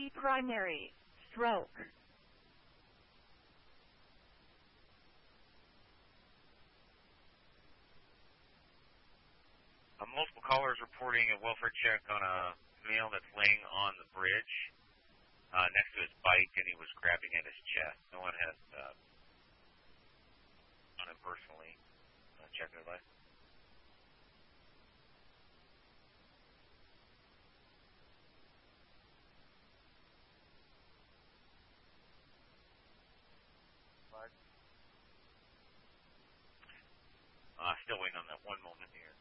C. Primary stroke. Multiple callers reporting a welfare check on a male that's laying on the bridge next to his bike, and he was grabbing at his chest. No one has on him personally checked their life. Still waiting on that one moment here.